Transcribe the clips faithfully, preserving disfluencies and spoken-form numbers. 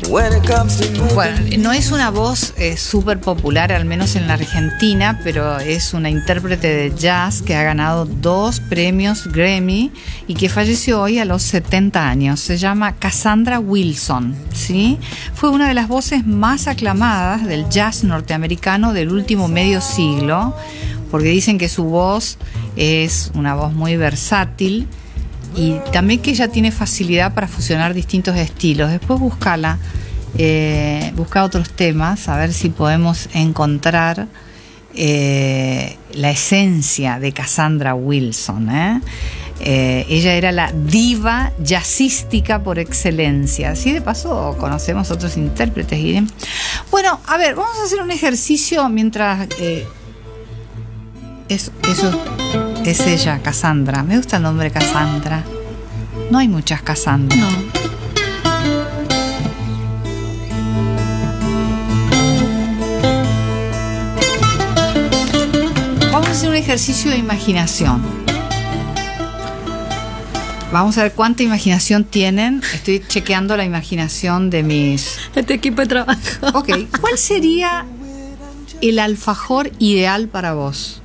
Bueno, no es una voz eh, súper popular, al menos en la Argentina, pero es una intérprete de jazz que ha ganado dos premios Grammy y que falleció hoy a los setenta años. Se llama Cassandra Wilson, ¿sí? Fue una de las voces más aclamadas del jazz norteamericano del último medio siglo, porque dicen que su voz es una voz muy versátil y también que ella tiene facilidad para fusionar distintos estilos. Después búscala, eh, busca otros temas, a ver si podemos encontrar eh, la esencia de Cassandra Wilson, ¿eh? Eh, ella era la diva jazzística por excelencia. Así de paso conocemos otros intérpretes. ¿eh? Bueno, a ver, vamos a hacer un ejercicio mientras... Eh, eso, eso es ella, Cassandra. Me gusta el nombre Cassandra. No hay muchas Cassandra. No. Vamos a hacer un ejercicio de imaginación. Vamos a ver cuánta imaginación tienen. Estoy chequeando la imaginación de mis... Este equipo de trabajo. Ok, ¿cuál sería el alfajor ideal para vos?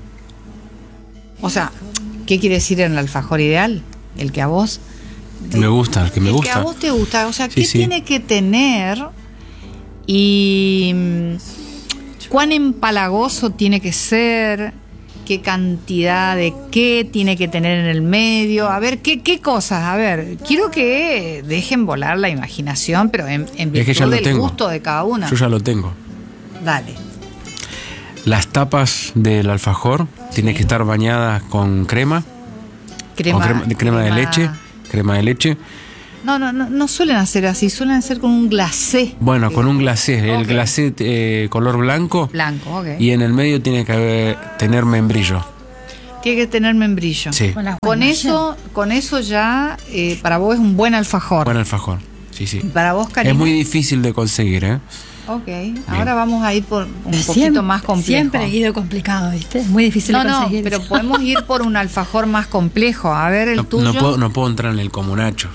O sea, ¿qué quiere decir el alfajor ideal? El que a vos... Me gusta, el que me el gusta. El que a vos te gusta. O sea, sí, ¿qué sí. tiene que tener? Y... ¿cuán empalagoso tiene que ser? ¿Qué cantidad de qué tiene que tener en el medio? A ver, ¿qué, qué cosas? A ver, quiero que dejen volar la imaginación, pero en, en virtud es que ya del lo tengo. gusto de cada una. Yo ya lo tengo. Dale. Las tapas del alfajor sí. tienen que estar bañadas con crema. Crema, con crema, crema, crema de leche. Crema de leche. No, no, no, no suelen hacer así, suelen hacer con un glacé. Bueno, con un glacé, okay. El glacé eh, color blanco. Blanco, ok. Y en el medio tiene que haber, tener membrillo. Tiene que tener membrillo. Sí. Con, con eso, con eso ya eh, para vos es un buen alfajor. Buen alfajor, sí, sí. Y para vos, Karina. Es muy difícil de conseguir, ¿eh? Ok, bien. Ahora vamos a ir por un siempre, poquito más complejo. Siempre he ido complicado, ¿viste? Es muy difícil no, de conseguir. No, pero podemos ir por un alfajor más complejo. A ver, el no, tuyo. No puedo, no puedo entrar en el comunacho.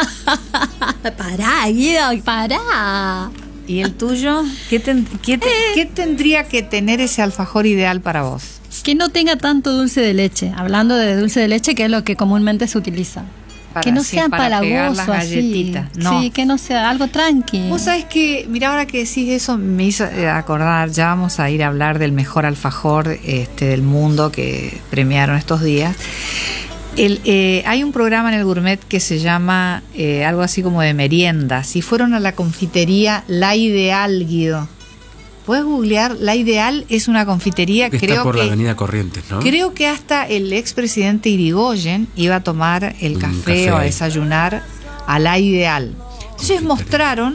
Pará, Guido, pará. ¿Y el tuyo? ¿Qué, ten, qué, te, eh. ¿Qué tendría que tener ese alfajor ideal para vos? Que no tenga tanto dulce de leche. Hablando de dulce de leche, que es lo que comúnmente se utiliza. Para, que no sí, sea empalagoso así. No. Sí, que no sea algo tranqui. Vos sabés que, mira, ahora que decís eso me hizo acordar, ya vamos a ir a hablar del mejor alfajor este, del mundo que premiaron estos días. El, eh, hay un programa en el Gourmet que se llama eh, algo así como de meriendas. Y fueron a la confitería La Ideal, Guido. Puedes googlear, La Ideal es una confitería que creo está por que, la avenida Corrientes, ¿no? Creo que hasta el expresidente Irigoyen iba a tomar el café, café o a desayunar a La Ideal. Entonces mostraron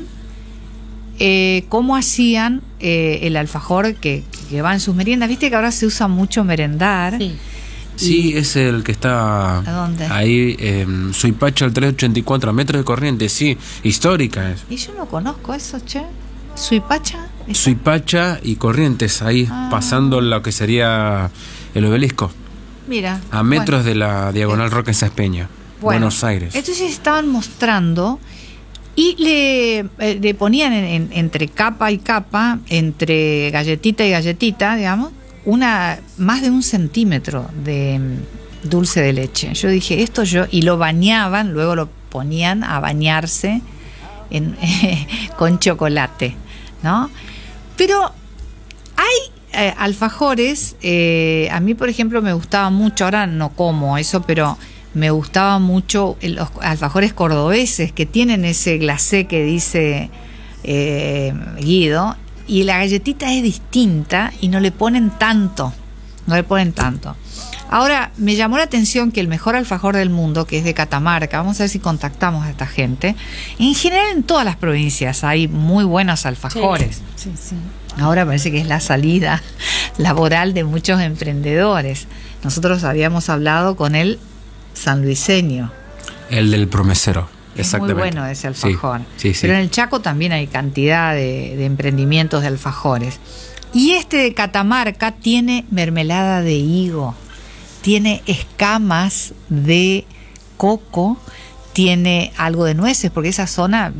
eh, cómo hacían eh, el alfajor que, que va en sus meriendas. Viste que ahora se usa mucho merendar. Sí. Sí, es el que está ¿A ahí, eh, Suipacha al trescientos ochenta y cuatro, metros de Corrientes, sí, histórica es. Y yo no conozco eso, che. ¿Suipacha? Suipacha y Corrientes, ahí ah. pasando lo que sería el obelisco. Mira. A metros bueno. de la diagonal Roque Sáenz Peña, bueno, Buenos Aires. Entonces estaban mostrando y le, eh, le ponían en, en, entre capa y capa, entre galletita y galletita, digamos, una más de un centímetro de dulce de leche. Yo dije, esto yo, y lo bañaban, luego lo ponían a bañarse en, eh, con chocolate, ¿no? Pero hay eh, alfajores, eh, a mí por ejemplo me gustaba mucho, ahora no como eso, pero me gustaba mucho los alfajores cordobeses que tienen ese glacé que dice eh, Guido, y la galletita es distinta y no le ponen tanto, no le ponen tanto. Ahora, me llamó la atención que el mejor alfajor del mundo, que es de Catamarca, vamos a ver si contactamos a esta gente. En general, en todas las provincias hay muy buenos alfajores. Sí, sí, sí. Ahora parece que es la salida laboral de muchos emprendedores. Nosotros habíamos hablado con el sanluiseño. El del promesero. Es exactamente. Muy bueno ese alfajor. Sí, sí, sí. Pero en el Chaco también hay cantidad de, de emprendimientos de alfajores. Y este de Catamarca tiene mermelada de higo, tiene escamas de coco, tiene algo de nueces, porque esa zona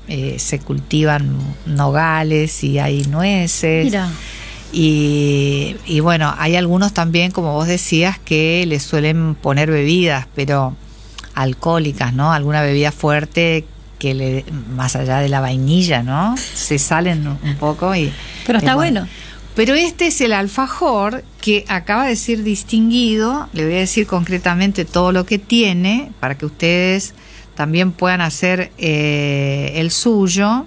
eh, se cultivan nogales y hay nueces. Mira. Y, y bueno, hay algunos también, como vos decías, que le suelen poner bebidas, pero alcohólicas, ¿no? Alguna bebida fuerte que le, más allá de la vainilla, ¿no? Se salen un poco y... Pero está bueno. bueno. Pero este es el alfajor que acaba de ser distinguido. Le voy a decir concretamente todo lo que tiene para que ustedes también puedan hacer eh, el suyo.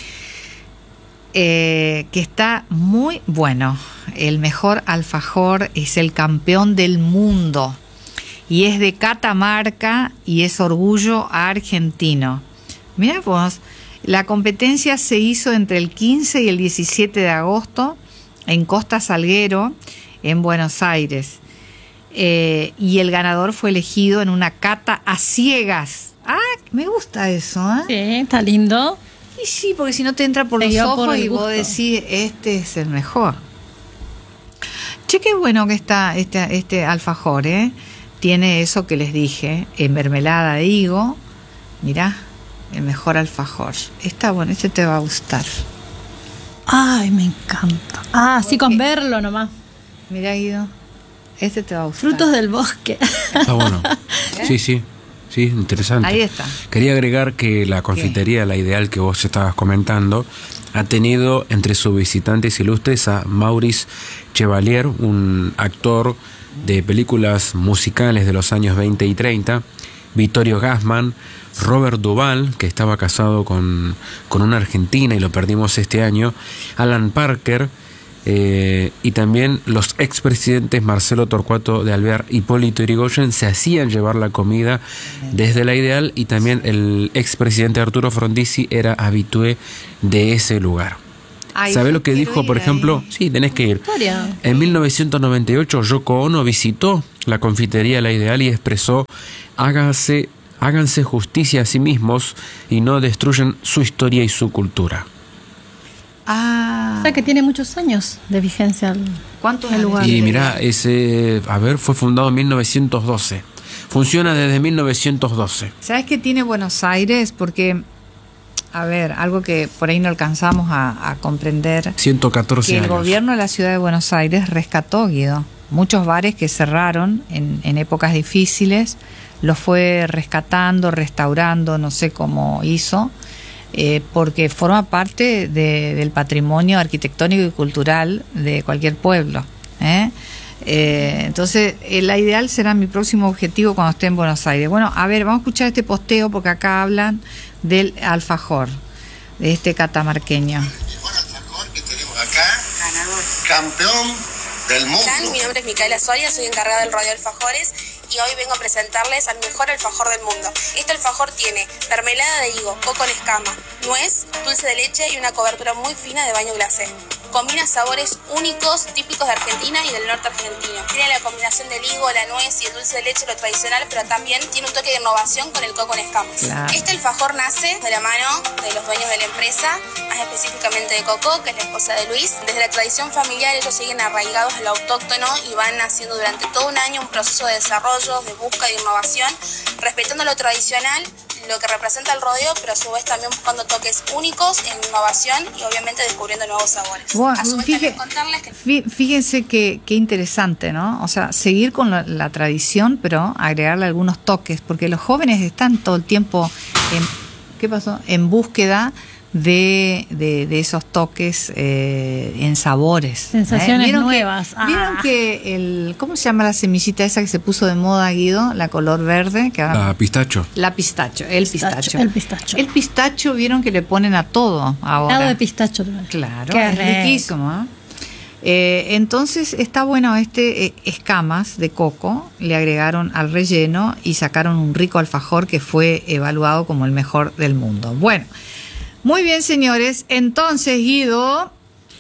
Eh, que está muy bueno. El mejor alfajor es el campeón del mundo y es de Catamarca y es orgullo argentino. Mirá vos, la competencia se hizo entre el quince y el diecisiete de agosto en Costa Salguero, en Buenos Aires, eh, y el ganador fue elegido en una cata a ciegas. Ah, me gusta eso, ¿eh? Sí, está lindo. Y sí, porque si no te entra por Te los dio ojos por el y vos gusto. decís, este es el mejor. Che, qué bueno que está este, este alfajor, ¿eh? Tiene eso que les dije, en mermelada de higo. Mirá, el mejor alfajor. Está bueno, este te va a gustar. Ay, me encanta. Ah, sí, con verlo nomás. Mirá, Guido, este te va a gustar. Frutos del bosque. Está bueno. Sí, sí. Sí, interesante. Ahí está. Quería agregar que la confitería La Ideal que vos estabas comentando ha tenido entre sus visitantes ilustres a Maurice Chevalier, un actor de películas musicales de los años veinte y treinta, Vittorio Gassman, Robert Duvall, que estaba casado con, con una argentina y lo perdimos este año, Alan Parker, Eh, y también los expresidentes Marcelo Torcuato de Alvear y Hipólito Yrigoyen se hacían llevar la comida desde La Ideal, y también el expresidente Arturo Frondizi era habitué de ese lugar. Ay, ¿Sabés yo lo que quiero dijo, ir por ahí. ejemplo? Sí, tenés que ir. Historia. En mil novecientos noventa y ocho, Yoko Ono visitó la confitería La Ideal y expresó: háganse, háganse justicia a sí mismos y no destruyan su historia y su cultura. Ah, O sea que tiene muchos años de vigencia el, ¿cuántos el años lugar. tiene? Y mirá, ese, a ver, fue fundado en mil novecientos doce. Funciona desde mil novecientos doce. ¿Sabes qué tiene Buenos Aires? Porque, a ver, algo que por ahí no alcanzamos a, a comprender, ciento catorce que el años. gobierno de la ciudad de Buenos Aires rescató, Guido, muchos bares que cerraron en, en épocas difíciles, los fue rescatando, restaurando, no sé cómo hizo, eh, porque forma parte de, del patrimonio arquitectónico y cultural de cualquier pueblo, ¿eh? Eh, entonces, eh, la ideal será mi próximo objetivo cuando esté en Buenos Aires. Bueno, a ver, vamos a escuchar este posteo porque acá hablan del alfajor, de este catamarqueño. El mejor alfajor que tenemos acá, ganador, campeón del mundo. Mi nombre es Micaela Soria, soy encargada del rodeo alfajores y hoy vengo a presentarles al mejor alfajor del mundo. Este alfajor tiene mermelada de higo, coco en escama, nuez, dulce de leche y una cobertura muy fina de baño glacé. Combina sabores únicos, típicos de Argentina y del norte argentino. Tiene la combinación del higo, la nuez y el dulce de leche, lo tradicional, pero también tiene un toque de innovación con el coco en escamas. Claro. Este alfajor nace de la mano de los dueños de la empresa, más específicamente de Coco, que es la esposa de Luis. Desde la tradición familiar ellos siguen arraigados a lo autóctono y van haciendo durante todo un año un proceso de desarrollo, de búsqueda de innovación, respetando lo tradicional, lo que representa el rodeo, pero a su vez también buscando toques únicos en innovación y obviamente descubriendo nuevos sabores. Bueno, a su vez fíjate, también contarles que Fí- Fíjense que, qué interesante, ¿no? O sea, seguir con la, la tradición, pero agregarle algunos toques, porque los jóvenes están todo el tiempo en, ¿qué pasó? En búsqueda de, de, de esos toques eh, en sabores. Sensaciones ¿Vieron nuevas. Que, Ah. ¿Vieron que el, ¿cómo se llama la semillita esa que se puso de moda, Guido? La color verde. Que ahora- Ah, pistacho. la pistacho, el pistacho. Pistacho, el pistacho. El pistacho, vieron que le ponen a todo ahora. Helado de pistacho también. Claro, Qué es rico. riquísimo. ¿eh? Eh, entonces está bueno este eh, escamas de coco, le agregaron al relleno y sacaron un rico alfajor que fue evaluado como el mejor del mundo. Bueno, muy bien, señores. Entonces, Guido,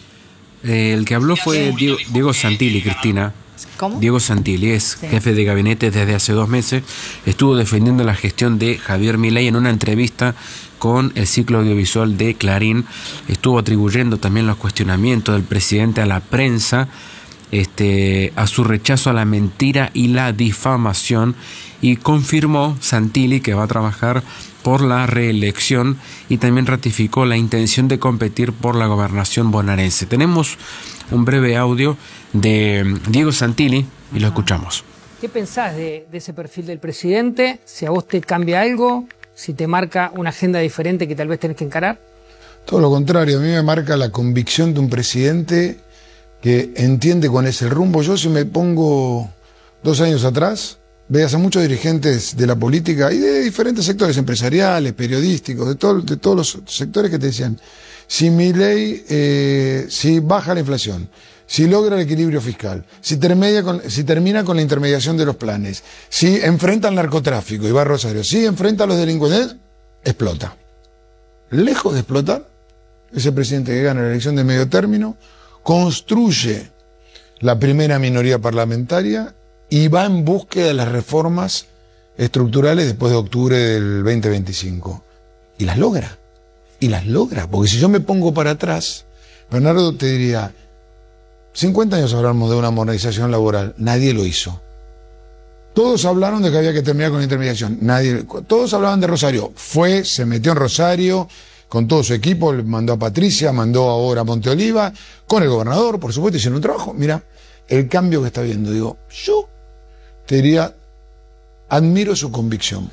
Eh, el que habló fue Diego, Diego Santilli, Cristina. ¿cómo? Diego Santilli es Sí. jefe de gabinete desde hace dos meses. Estuvo defendiendo la gestión de Javier Milei en una entrevista con el ciclo audiovisual de Clarín. Estuvo atribuyendo también los cuestionamientos del presidente a la prensa este, a su rechazo a la mentira y la difamación, y confirmó Santilli que va a trabajar por la reelección y también ratificó la intención de competir por la gobernación bonaerense. Tenemos un breve audio de Diego Santilli y lo escuchamos. ¿Qué pensás de, de ese perfil del presidente? Si a vos te cambia algo, si te marca una agenda diferente que tal vez tenés que encarar. Todo lo contrario, a mí me marca la convicción de un presidente que entiende cuál es el rumbo. Yo, si me pongo dos años atrás, veías a muchos dirigentes de la política y de diferentes sectores empresariales, periodísticos, de, todo, de todos los sectores que te decían, si Milei, eh, si baja la inflación, si logra el equilibrio fiscal, si, termina con, si termina con la intermediación de los planes, si enfrenta al narcotráfico, y va a Rosario, si enfrenta a los delincuentes, explota. Lejos de explotar, ese presidente que gana la elección de medio término, construye la primera minoría parlamentaria y va en búsqueda de las reformas estructurales después de octubre del veinte veinticinco. Y las logra. Y las logra. Porque si yo me pongo para atrás, Bernardo te diría, cincuenta años hablamos de una modernización laboral. Nadie lo hizo. Todos hablaron de que había que terminar con la intermediación. Nadie. Todos hablaban de Rosario. Fue, se metió en Rosario con todo su equipo, mandó a Patricia, mandó ahora a Monteoliva, con el gobernador, por supuesto, hicieron un trabajo. Mira, el cambio que está viendo. Digo, yo te diría, admiro su convicción.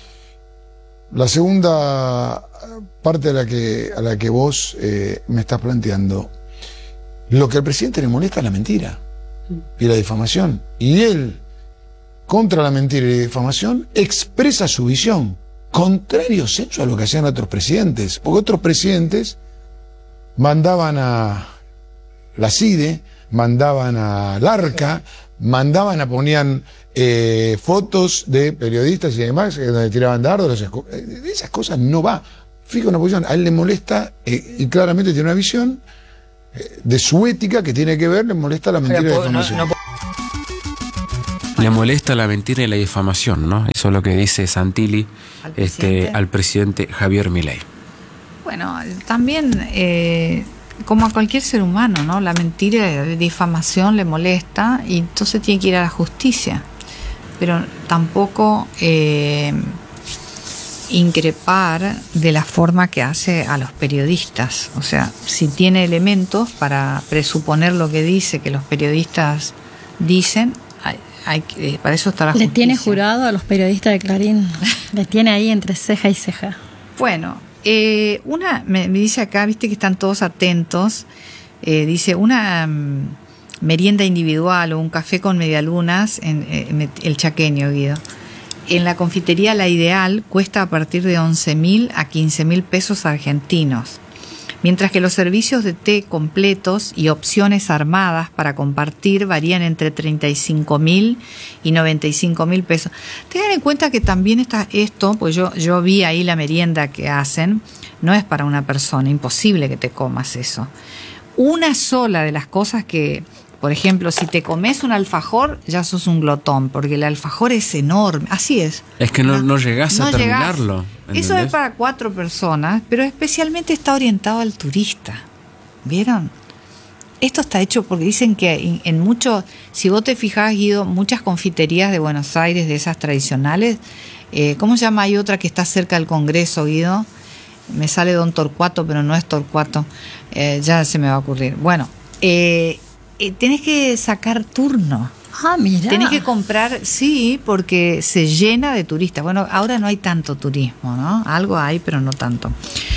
La segunda parte a la que, a la que vos eh, me estás planteando, lo que al presidente le molesta es la mentira y la difamación. Y él, contra la mentira y la difamación, expresa su visión, contrario senso a lo que hacían otros presidentes. Porque otros presidentes mandaban a la CIDE, mandaban a Larca, mandaban a ponían eh, fotos de periodistas y demás donde tiraban dardos. De esas cosas no va. Fija una posición, a él le molesta eh, y claramente tiene una visión eh, de su ética que tiene que ver, le molesta la mentira y la difamación. No, no... Le molesta la mentira y la difamación, ¿no? Eso es lo que dice Santilli al presidente, este, al presidente Javier Milei. Bueno, también eh, como a cualquier ser humano, ¿no? La mentira y la difamación le molesta y entonces tiene que ir a la justicia. Pero tampoco eh, increpar de la forma que hace a los periodistas. O sea, si tiene elementos para presuponer lo que dice que los periodistas dicen, hay, hay que, para eso está la justicia. Le tiene jurado a los periodistas de Clarín. Le tiene ahí entre ceja y ceja. Bueno, eh, una me, me dice acá, viste que están todos atentos, eh, dice una um, merienda individual o un café con medialunas en, en el Chaqueño, Guido. En la confitería La Ideal cuesta a partir de once mil a quince mil pesos argentinos, mientras que los servicios de té completos y opciones armadas para compartir varían entre treinta y cinco mil y noventa y cinco mil pesos. Tengan en cuenta que también está esto, pues yo, yo vi ahí la merienda que hacen, no es para una persona, imposible que te comas eso. Una sola de las cosas que... Por ejemplo, si te comes un alfajor, ya sos un glotón, porque el alfajor es enorme. Así es. Es que no, no llegás no a terminarlo. Llegás. Eso es para cuatro personas, pero especialmente está orientado al turista. ¿Vieron? Esto está hecho porque dicen que en, en muchos, si vos te fijás, Guido, muchas confiterías de Buenos Aires, de esas tradicionales, eh, ¿cómo se llama? Hay otra que está cerca del Congreso, Guido. Me sale Don Torcuato, pero no es Torcuato. Eh, ya se me va a ocurrir. Bueno, eh... Eh, tenés que sacar turno. Ah, mira. Tenés que comprar, sí, porque se llena de turistas. Bueno, ahora no hay tanto turismo, ¿no? Algo hay, pero no tanto.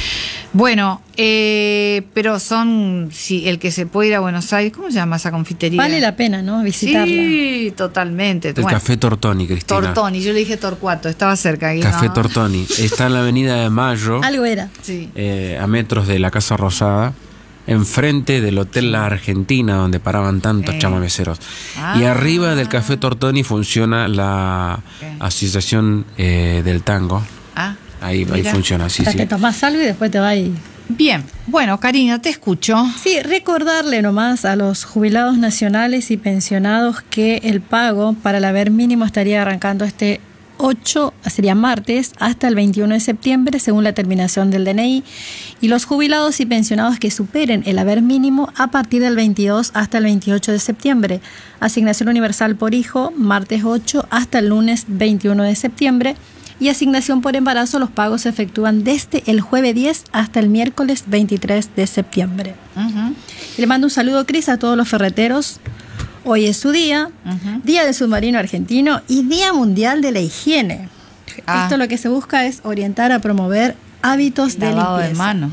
Bueno, eh, pero son, si el que se puede ir a Buenos Aires, ¿cómo se llama esa confitería? Vale la pena, ¿no? Visitarla. Sí, totalmente. El bueno, Café Tortoni, Cristina. Tortoni, yo le dije Torcuato, estaba cerca. Aquí, Café ¿no? Tortoni. Está en la Avenida de Mayo. Algo era. Sí. Eh, a metros de la Casa Rosada. Enfrente del Hotel La Argentina, donde paraban tantos eh. chamameceros. Ah. Y arriba del Café Tortoni funciona la okay. Asociación eh, del Tango. Ah, ahí, ahí funciona, sí, Para sí. que tomás algo y después te vas y... Bien, bueno, Karina, te escucho. Sí, recordarle nomás a los jubilados nacionales y pensionados que el pago para el haber mínimo estaría arrancando este ocho, sería martes, hasta el veintiuno de septiembre, según la terminación del D N I, y los jubilados y pensionados que superen el haber mínimo a partir del veintidós hasta el veintiocho de septiembre. Asignación universal por hijo, martes ocho hasta el lunes veintiuno de septiembre, y asignación por embarazo, los pagos se efectúan desde el jueves diez hasta el miércoles veintitrés de septiembre. Uh-huh. Le mando un saludo, Cris, a todos los ferreteros. Hoy es su día, uh-huh. Día del Submarino Argentino y Día Mundial de la Higiene. Ah. Esto lo que se busca es orientar a promover hábitos de limpieza. Lavado de manos.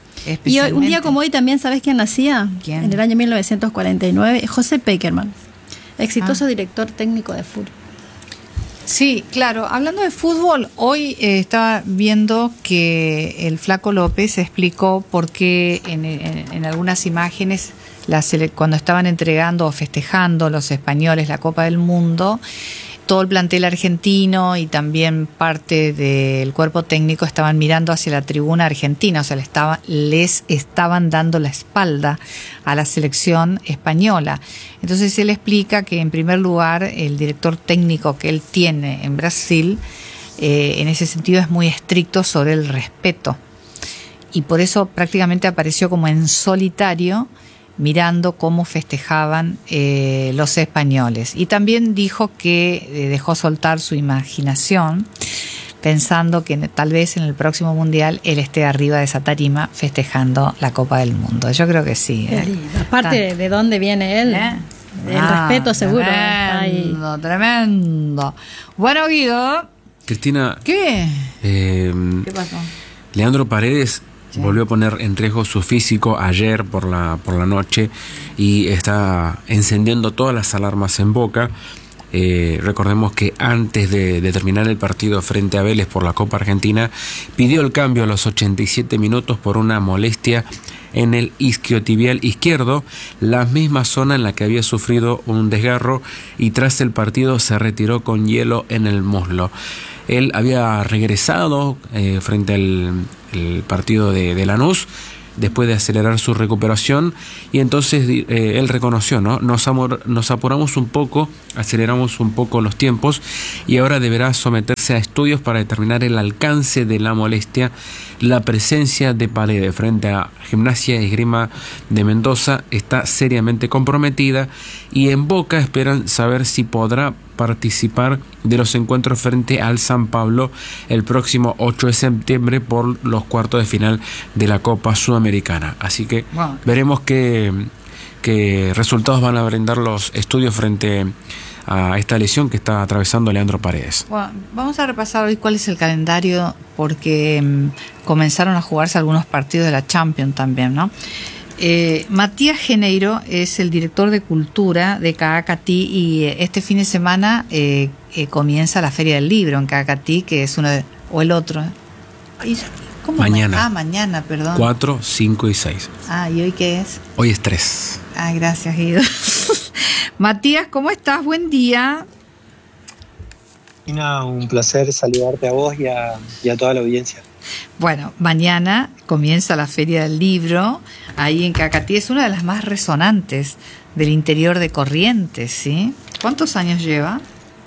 Y hoy, un día como hoy también, ¿sabes quién nacía? ¿Quién? En el año mil novecientos cuarenta y nueve, José Pekerman, exitoso ah. director técnico de fútbol. Sí, claro. Hablando de fútbol, hoy eh, estaba viendo que el Flaco López explicó por qué en, en, en algunas imágenes, la sele- cuando estaban entregando o festejando los españoles la Copa del Mundo, todo el plantel argentino y también parte del cuerpo técnico estaban mirando hacia la tribuna argentina, o sea, le estaba, les estaban dando la espalda a la selección española. Entonces él explica que en primer lugar el director técnico que él tiene en Brasil, eh, en ese sentido es muy estricto sobre el respeto, y por eso prácticamente apareció como en solitario mirando cómo festejaban eh, los españoles. Y también dijo que eh, dejó soltar su imaginación, pensando que tal vez en el próximo Mundial él esté arriba de esa tarima festejando la Copa del Mundo. Yo creo que sí. ¿eh? Aparte, ¿de dónde viene él? ¿Eh? El ah, respeto, seguro. Tremendo, tremendo. Bueno, Guido. Cristina. ¿Qué? Eh, ¿Qué pasó? Leandro Paredes sí. volvió a poner en riesgo su físico ayer por la, por la noche y está encendiendo todas las alarmas en Boca. Eh, recordemos que antes de, de terminar el partido frente a Vélez por la Copa Argentina, pidió el cambio a los ochenta y siete minutos por una molestia en el isquiotibial izquierdo, la misma zona en la que había sufrido un desgarro, y tras el partido se retiró con hielo en el muslo. Él había regresado eh, frente al el partido de, de Lanús después de acelerar su recuperación, y entonces eh, él reconoció, ¿no? Nos, amor, nos apuramos un poco, aceleramos un poco los tiempos, y ahora deberá someterse a estudios para determinar el alcance de la molestia. La presencia de Paredes frente a Gimnasia y Esgrima de Mendoza está seriamente comprometida, y en Boca esperan saber si podrá participar de los encuentros frente al San Pablo el próximo ocho de septiembre por los cuartos de final de la Copa Sudamericana. Así que wow. veremos qué, qué resultados van a brindar los estudios frente a esta lesión que está atravesando Leandro Paredes. Bueno, vamos a repasar hoy cuál es el calendario, porque um, comenzaron a jugarse algunos partidos de la Champions también, ¿no? Eh, Matías Geneiro es el director de cultura de Caacatí, y este fin de semana eh, eh, comienza la Feria del Libro en Caacatí, que es uno de, o el otro. ¿Cómo? Mañana. Ah, mañana, perdón. cuatro, cinco y seis. Ah, ¿y hoy qué es? Hoy es tres. Ah, gracias, Guido. Matías, ¿cómo estás? Buen día. Ina, un placer saludarte a vos y a, y a toda la audiencia. Bueno, mañana comienza la Feria del Libro ahí en Caacatí. Es una de las más resonantes del interior de Corrientes, ¿sí? ¿Cuántos años lleva?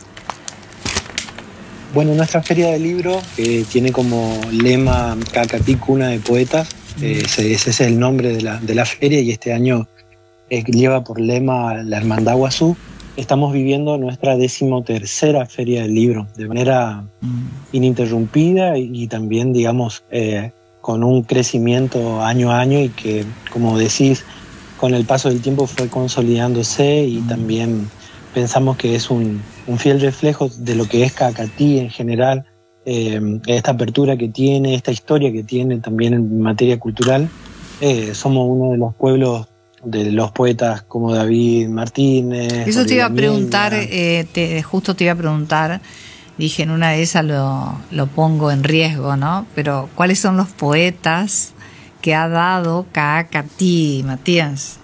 Bueno, nuestra Feria del Libro eh, tiene como lema Caacatí, cuna de poetas. Eh, ese, ese es el nombre de la, de la feria, y este año eh, lleva por lema la Hermandad Guazú. Estamos viviendo nuestra decimotercera Feria del Libro de manera mm. ininterrumpida y, y también, digamos, eh, con un crecimiento año a año, y que, como decís, con el paso del tiempo fue consolidándose, y mm. también pensamos que es un, un fiel reflejo de lo que es Caacatí en general, eh, esta apertura que tiene, esta historia que tiene también en materia cultural. Eh, somos uno de los pueblos de los poetas como David Martínez. Eso te iba a preguntar, eh, te, justo te iba a preguntar, dije en una de esas lo, lo pongo en riesgo, ¿no? Pero ¿cuáles son los poetas que ha dado Caacatí, Matías?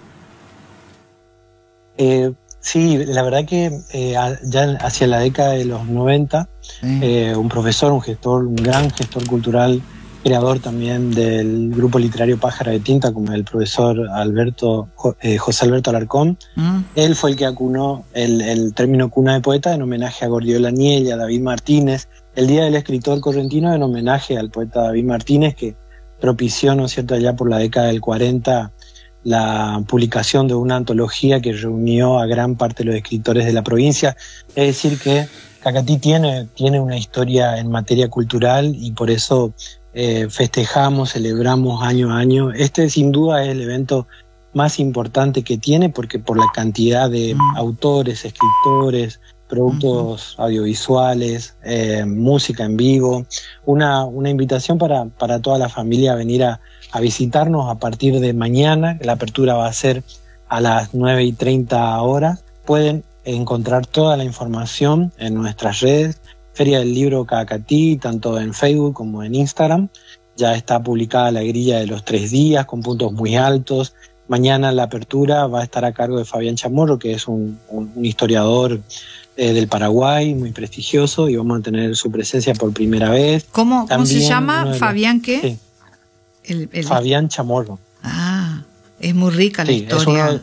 Eh, sí, la verdad que eh, ya hacia la década de los noventa, sí. eh, un profesor, un gestor, un gran gestor cultural creador también del grupo literario Pájaro de Tinta, como el profesor Alberto eh, José Alberto Alarcón. Mm. Él fue el que acunó el, el término cuna de poeta en homenaje a Gordiola Niel y a David Martínez. El Día del Escritor Correntino en homenaje al poeta David Martínez, que propició, ¿no es cierto?, allá por la década del cuarenta, la publicación de una antología que reunió a gran parte de los escritores de la provincia. Es decir que Cacatí tiene, tiene una historia en materia cultural y por eso eh, festejamos, celebramos año a año. Este sin duda es el evento más importante que tiene, porque por la cantidad de mm. autores, escritores, productos uh-huh. audiovisuales, eh, música en vivo, una, una invitación para, para toda la familia a venir a, a visitarnos a partir de mañana. La apertura va a ser a las nueve y treinta horas. Pueden encontrar toda la información en nuestras redes, Feria del Libro Cacatí, tanto en Facebook como en Instagram. Ya está publicada la grilla de los tres días con puntos muy altos. Mañana la apertura va a estar a cargo de Fabián Chamorro, que es un, un, un historiador eh, del Paraguay, muy prestigioso, y vamos a tener su presencia por primera vez. ¿Cómo, ¿cómo se llama? ¿Fabián qué? Sí. El, el... Fabián Chamorro. Ah, es muy rica la sí, historia. Es uno,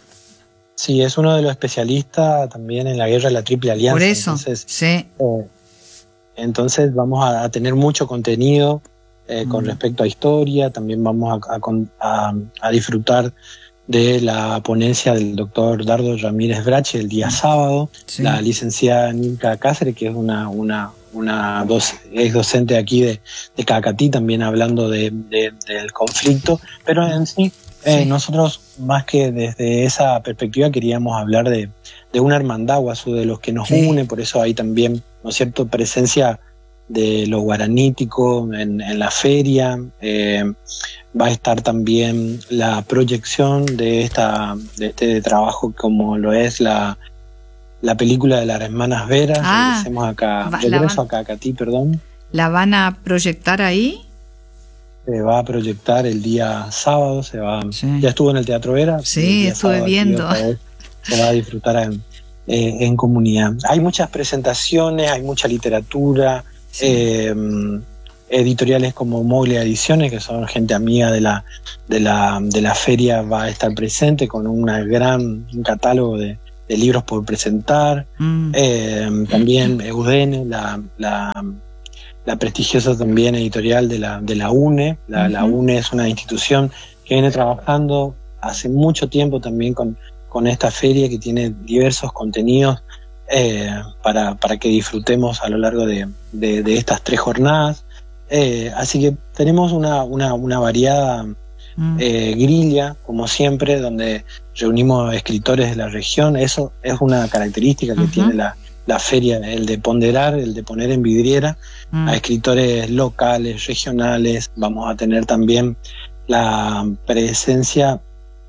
sí, es uno de los especialistas también en la guerra de la Triple Alianza. Por eso, entonces, sí. Eh, entonces vamos a, a tener mucho contenido eh, mm. con respecto a historia. También vamos a, a, a, a disfrutar de la ponencia del doctor Dardo Ramírez Brache el día sábado, sí. La licenciada Nilka Cáceres, que es una, una, una dos, ex docente aquí de, de Cacatí, también hablando de, de, del conflicto, pero en sí, eh, sí, nosotros más que desde esa perspectiva queríamos hablar de, de una hermandad guazú, de los que nos sí. une, por eso hay también, ¿no es cierto?, presencia de lo guaranítico en, en la feria. Eh, va a estar también la proyección de esta de este trabajo, como lo es la, la película de las hermanas Veras. Ah, regresemos acá, regreso a Cacatí, perdón. ¿La van a proyectar ahí? Se va a proyectar el día sábado, se va, sí. ya estuvo en el Teatro Vera. Sí, estuve viendo. Se va a disfrutar en, eh, en comunidad. Hay muchas presentaciones, hay mucha literatura. Sí. Eh, editoriales como Moglia Ediciones, que son gente amiga de la, de la, de la feria, va a estar presente con una gran, un catálogo de, de libros por presentar. Mm. Eh, también Eudene, la, la, la prestigiosa también editorial de la, de la UNE. La, uh-huh. la UNE es una institución que viene trabajando hace mucho tiempo también con, con esta feria, que tiene diversos contenidos Eh, para, para que disfrutemos a lo largo de, de, de estas tres jornadas. Eh, así que tenemos una, una, una variada mm. eh, grilla, como siempre, donde reunimos escritores de la región. Eso es una característica que uh-huh. tiene la, la feria, el de ponderar, el de poner en vidriera mm. a escritores locales, regionales. Vamos a tener también la presencia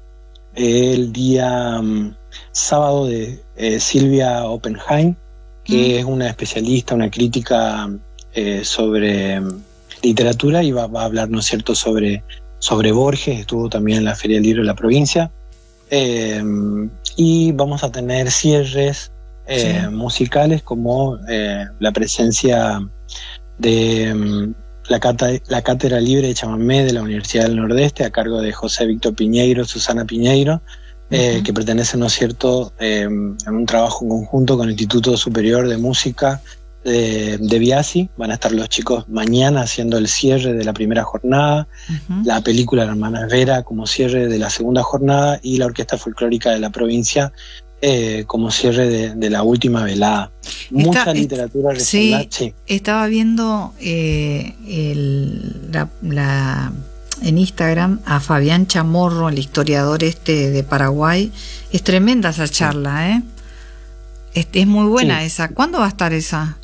el día um, sábado de eh, Silvia Oppenheim, que mm. es una especialista, una crítica eh, sobre um, literatura, y va, va a hablar, ¿no es cierto?, sobre, sobre Borges. Estuvo también en la Feria del Libro de la provincia. Eh, y vamos a tener cierres eh, sí. musicales, como eh, la presencia de um, la, cata, la Cátedra Libre de Chamamé de la Universidad del Nordeste, a cargo de José Víctor Piñeiro, Susana Piñeiro, eh, uh-huh. que pertenece, ¿no es cierto?, eh, en un trabajo en conjunto con el Instituto Superior de Música de, de Biasi. Van a estar los chicos mañana haciendo el cierre de la primera jornada, uh-huh. la película La Hermana Vera como cierre de la segunda jornada, y la Orquesta Folclórica de la provincia eh, como cierre de, de la última velada. Mucha Está, literatura regional. Sí, sí. Estaba viendo eh, el, la, la, en Instagram a Fabián Chamorro, el historiador este de Paraguay. Es tremenda esa charla, ¿eh? Es, es muy buena sí. esa. ¿Cuándo va a estar esa?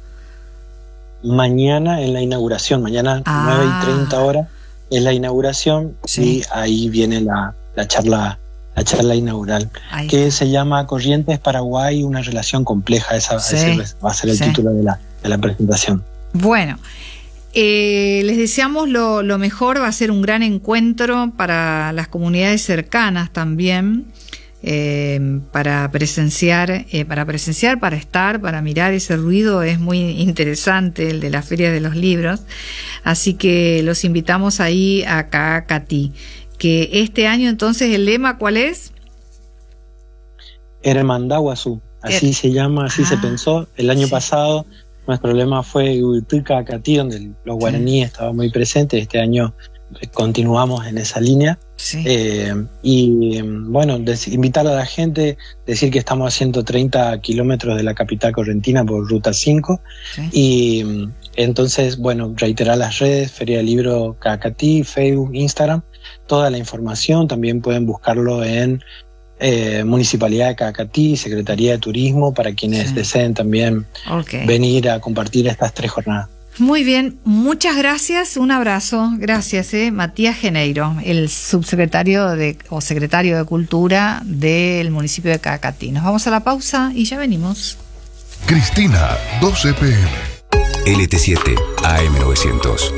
Mañana en la inauguración, mañana ah. nueve y treinta horas es la inauguración, sí. y ahí viene la, la charla la charla inaugural, ahí que está. Se llama Corrientes Paraguay, una relación compleja. Esa sí. ese va a ser el sí. título de la, de la presentación. Bueno, eh, les deseamos lo, lo mejor. Va a ser un gran encuentro para las comunidades cercanas también. eh, para presenciar, eh, para presenciar, para estar, para mirar ese ruido. Es muy interesante el de la Feria de los Libros. Así que los invitamos ahí a Caacatí. Que este año entonces el lema, ¿cuál es? Hermandaguazú, así er- se llama, así ah, se pensó. El año sí. pasado nuestro lema fue Caacatí, donde los guaraníes sí. estaban muy presentes. Este año continuamos en esa línea. Sí. Eh, y bueno, des- invitar a la gente, decir que estamos a ciento treinta kilómetros de la capital correntina por Ruta cinco. Sí. Y entonces, bueno, reiterar las redes, Feria del Libro Caacatí, Facebook, Instagram, toda la información. También pueden buscarlo en eh, Municipalidad de Caacatí, Secretaría de Turismo, para quienes sí. deseen también okay. venir a compartir estas tres jornadas. Muy bien, muchas gracias, un abrazo, gracias, eh, Matías Geneiro, el subsecretario de, o secretario de Cultura del municipio de Caacatí. Nos vamos a la pausa y ya venimos. Cristina, doce pe eme. L T siete A M novecientos.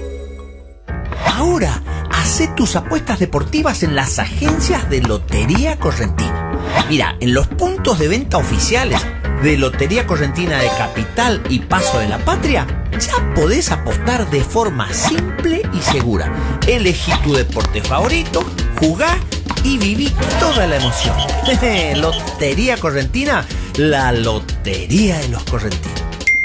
Ahora, hacé tus apuestas deportivas en las agencias de Lotería Correntina. Mira, en los puntos de venta oficiales de Lotería Correntina de Capital y Paso de la Patria, ya podés apostar de forma simple y segura. Elegí tu deporte favorito, jugá y viví toda la emoción. Lotería Correntina, la lotería de los correntinos.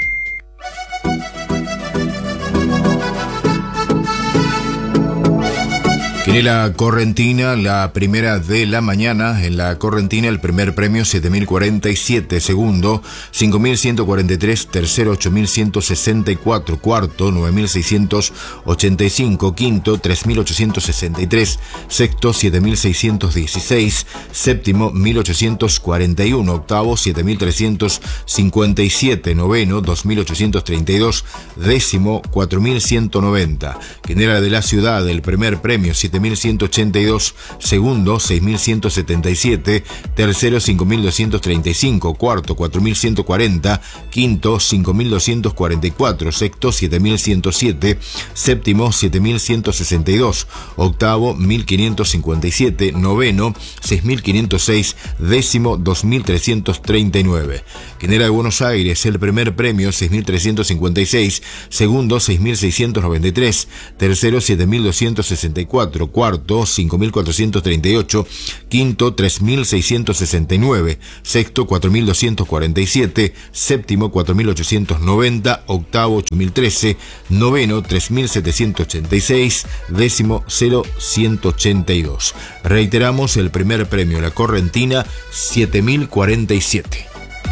Quinela Correntina, la primera de la mañana. En la Correntina el primer premio siete mil cuarenta y siete, segundo cinco mil ciento cuarenta y tres, tercero ocho mil ciento sesenta y cuatro, cuarto nueve mil seiscientos ochenta y cinco, quinto tres mil ochocientos sesenta y tres, sexto siete mil seiscientos dieciséis, séptimo mil ochocientos cuarenta y uno, octavo siete mil trescientos cincuenta y siete, noveno dos mil ochocientos treinta y dos, décimo cuatro mil ciento noventa. Quinela de la ciudad, el primer premio siete mil ciento ochenta y dos, segundo seis mil ciento setenta y siete, tercero cinco mil doscientos treinta y cinco, cuarto cuatro mil ciento cuarenta, quinto cinco mil doscientos cuarenta y cuatro, sexto siete mil ciento siete, séptimo siete mil ciento sesenta y dos, octavo mil quinientos cincuenta y siete, noveno seis mil quinientos seis, décimo dos mil trescientos treinta y nueve. Quinela de Buenos Aires, el primer premio seis mil trescientos cincuenta y seis, segundo seis mil seiscientos noventa y tres, tercero siete mil doscientos sesenta y cuatro, cuarto cinco mil cuatrocientos treinta y ocho, quinto tres mil seiscientos sesenta y nueve, sexto cuatro mil doscientos cuarenta y siete, séptimo cuatro mil ochocientos noventa, octavo ocho mil trece, noveno tres mil setecientos ochenta y seis, décimo cero ciento ochenta y dos. Reiteramos, el primer premio La Correntina siete mil cuarenta y siete.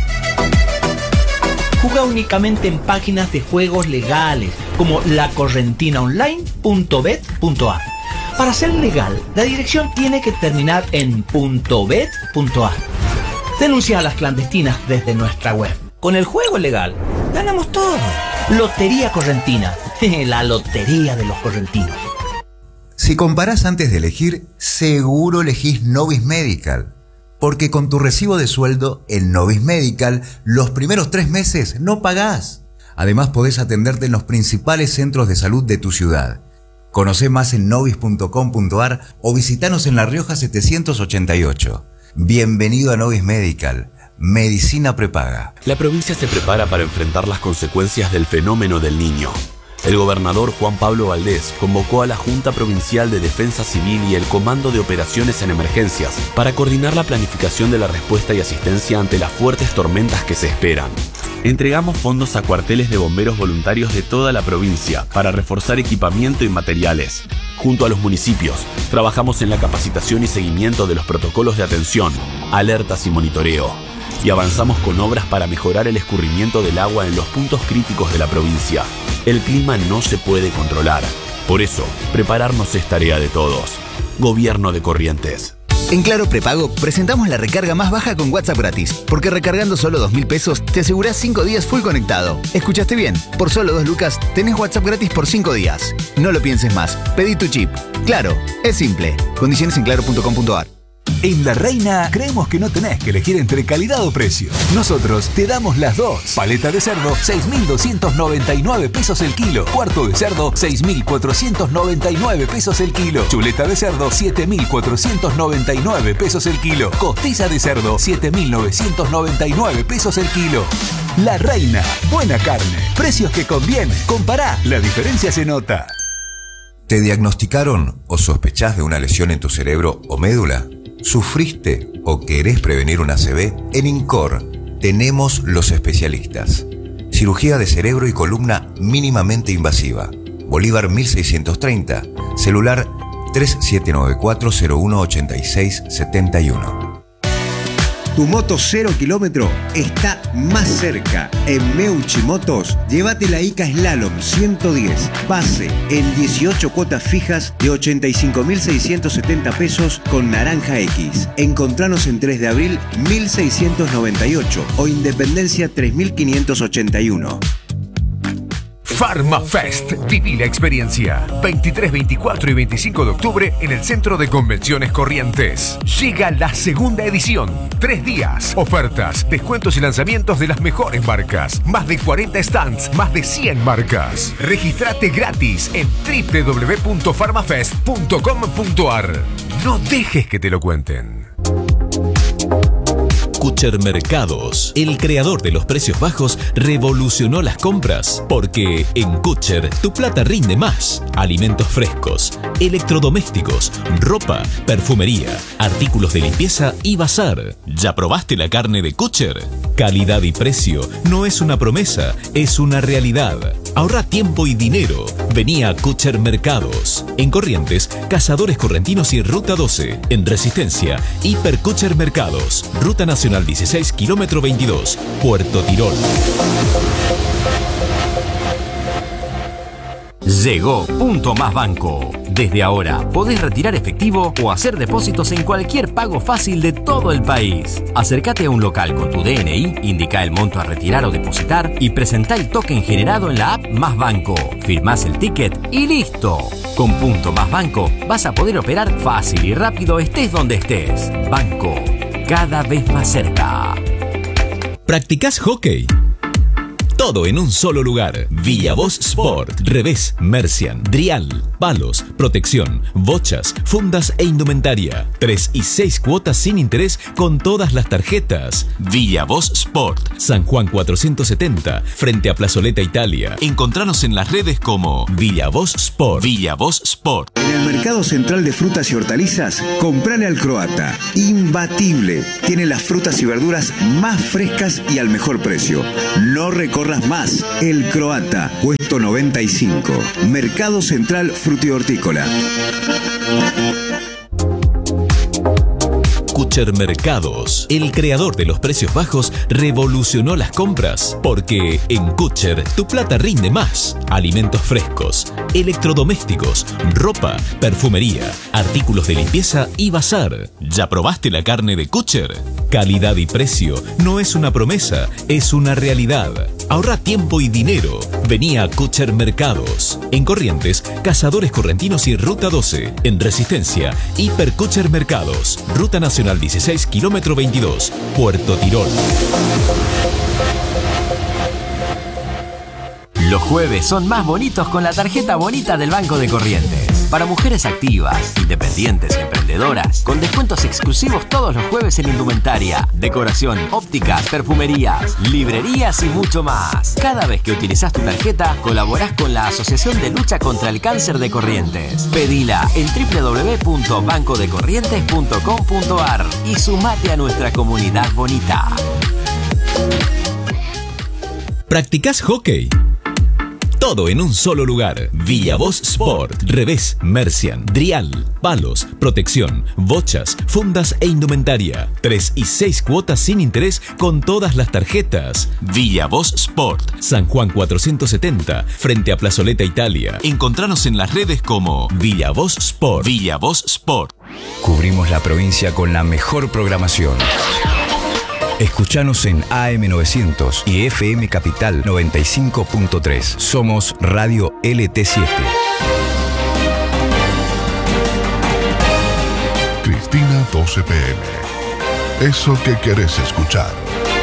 Juega únicamente en páginas de juegos legales como la correntina online punto bet punto a r. Para ser legal, la dirección tiene que terminar en .bet punto a r. Denuncia a las clandestinas desde nuestra web. Con el juego legal, ganamos todo. Lotería Correntina, la lotería de los correntinos. Si comparás antes de elegir, seguro elegís Novis Medical. Porque con tu recibo de sueldo en Novis Medical, los primeros tres meses no pagás. Además, podés atenderte en los principales centros de salud de tu ciudad. Conocé más en novis punto com punto a r o visitanos en La Rioja setecientos ochenta y ocho. Bienvenido a Novis Medical, medicina prepaga. La provincia se prepara para enfrentar las consecuencias del fenómeno del Niño. El gobernador Juan Pablo Valdés convocó a la Junta Provincial de Defensa Civil y el Comando de Operaciones en Emergencias para coordinar la planificación de la respuesta y asistencia ante las fuertes tormentas que se esperan. Entregamos fondos a cuarteles de bomberos voluntarios de toda la provincia para reforzar equipamiento y materiales. Junto a los municipios, trabajamos en la capacitación y seguimiento de los protocolos de atención, alertas y monitoreo. Y avanzamos con obras para mejorar el escurrimiento del agua en los puntos críticos de la provincia. El clima no se puede controlar. Por eso, prepararnos es tarea de todos. Gobierno de Corrientes. En Claro Prepago presentamos la recarga más baja con WhatsApp gratis, porque recargando solo dos mil pesos te asegurás cinco días full conectado. ¿Escuchaste bien? Por solo dos lucas tenés WhatsApp gratis por cinco días. No lo pienses más, pedí tu chip. Claro, es simple. Condiciones en claro punto com punto a r. En La Reina creemos que no tenés que elegir entre calidad o precio. Nosotros te damos las dos. Paleta de cerdo, seis mil doscientos noventa y nueve pesos el kilo. Cuarto de cerdo, seis mil cuatrocientos noventa y nueve pesos el kilo. Chuleta de cerdo, siete mil cuatrocientos noventa y nueve pesos el kilo. Costilla de cerdo, siete mil novecientos noventa y nueve pesos el kilo. La Reina, buena carne, precios que convienen. Compará, la diferencia se nota. ¿Te diagnosticaron o sospechás de una lesión en tu cerebro o médula? ¿Sufriste o querés prevenir una A C V? En INCOR tenemos los especialistas. Cirugía de cerebro y columna mínimamente invasiva. Bolívar mil seiscientos treinta, celular tres siete nueve cuatro cero uno ocho seis siete uno. Tu moto cero kilómetro está más cerca. En Meucci Motos, llévate la Ica Slalom ciento diez. Pase en dieciocho cuotas fijas de ochenta y cinco mil seiscientos setenta pesos con Naranja X. Encontranos en tres de abril mil seiscientos noventa y ocho o Independencia tres mil quinientos ochenta y uno. PharmaFest. Viví la experiencia. veintitrés, veinticuatro y veinticinco de octubre en el Centro de Convenciones Corrientes. Llega la segunda edición. Tres días. Ofertas, descuentos y lanzamientos de las mejores marcas. Más de cuarenta stands, más de cien marcas. Registrate gratis en doble u doble u doble u punto farmafest punto com punto a r. No dejes que te lo cuenten. Kutcher Mercados, el creador de los precios bajos, revolucionó las compras, porque en Kutcher tu plata rinde más. Alimentos frescos, electrodomésticos, ropa, perfumería, artículos de limpieza y bazar. ¿Ya probaste la carne de Kutcher? Calidad y precio no es una promesa, es una realidad. Ahorra tiempo y dinero. Vení a Kutcher Mercados. En Corrientes, Cazadores Correntinos y Ruta doce. En Resistencia, Hiper Kutcher Mercados. Ruta Nacional dieciséis, kilómetro veintidós, Puerto Tirol. Llegó Punto Más Banco. Desde ahora podés retirar efectivo o hacer depósitos en cualquier pago fácil de todo el país. Acércate a un local con tu D N I, indica el monto a retirar o depositar y presentá el token generado en la app Más Banco. Firmás el ticket y listo. Con Punto Más Banco vas a poder operar fácil y rápido estés donde estés. Banco, cada vez más cerca. ¿Practicás hockey? Todo en un solo lugar. Villavoz Sport. Revés, Mercian, Drial, palos, protección, bochas, fundas e indumentaria. Tres y seis cuotas sin interés con todas las tarjetas. Villavoz Sport. San Juan cuatrocientos setenta, frente a Plazoleta Italia. Encontranos en las redes como Villavoz Sport. Villavoz Sport. En el Mercado Central de Frutas y Hortalizas, comprale al Croata. Imbatible. Tiene las frutas y verduras más frescas y al mejor precio. No recorras más. El Croata, puesto noventa y cinco. Mercado Central Frutihortícola. Kutcher Mercados, el creador de los precios bajos, revolucionó las compras, porque en Kutcher tu plata rinde más. Alimentos frescos, electrodomésticos, ropa, perfumería, artículos de limpieza y bazar. ¿Ya probaste la carne de Kutcher? Calidad y precio no es una promesa, es una realidad. Ahorra tiempo y dinero. Vení a Kutcher Mercados. En Corrientes, Cazadores Correntinos y Ruta doce. En Resistencia, Hiper Kutcher Mercados. Ruta Nacional dieciséis, kilómetro veintidós, Puerto Tirol. Los jueves son más bonitos con la tarjeta bonita del Banco de Corrientes. Para mujeres activas, independientes y emprendedoras, con descuentos exclusivos todos los jueves en indumentaria, decoración, ópticas, perfumerías, librerías y mucho más. Cada vez que utilizás tu tarjeta, colaborás con la Asociación de Lucha contra el Cáncer de Corrientes. Pedila en doble u doble u doble u punto banco de corrientes punto com punto a r y sumate a nuestra comunidad bonita. ¿Practicás hockey? Todo en un solo lugar. Villavoz Sport. Revés, Mercian, Drial, palos, protección, bochas, fundas e indumentaria. Tres y seis cuotas sin interés con todas las tarjetas. Villavoz Sport. San Juan cuatrocientos setenta, frente a Plazoleta Italia. Encontranos en las redes como Villavoz Sport. Villavoz Sport. Cubrimos la provincia con la mejor programación. Escuchanos en A M novecientos y F M Capital noventa y cinco punto tres. Somos Radio L T siete. Cristina doce pm. Eso que querés escuchar.